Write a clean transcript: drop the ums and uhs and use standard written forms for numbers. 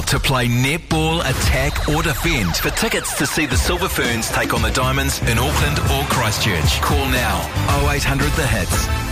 to play netball, attack or defend. For tickets to see the Silver Ferns take on the Diamonds in Auckland or Christchurch, call now 0800 The Hits.